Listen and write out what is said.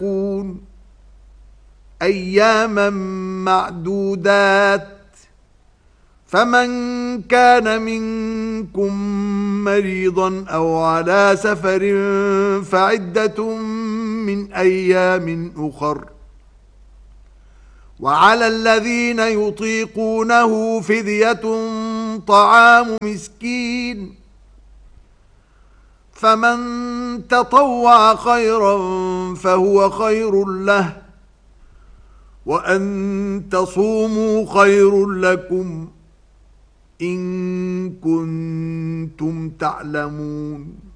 يتقون أياما معدودات فمن كان منكم مريضا أو على سفر فعدة من أيام أخر وعلى الذين يطيقونه فدية طعام مسكين فمن تطوع خيرا فهو خير له وأن تصوموا خير لكم إن كنتم تعلمون